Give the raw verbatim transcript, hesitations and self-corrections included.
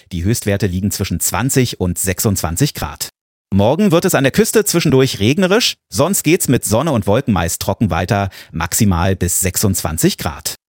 Die Höchstwerte liegen zwischen zwanzig und sechsundzwanzig Grad. Morgen wird es an der Küste zwischendurch regnerisch, sonst geht's mit Sonne und Wolken meist trocken weiter, maximal bis sechsundzwanzig Grad.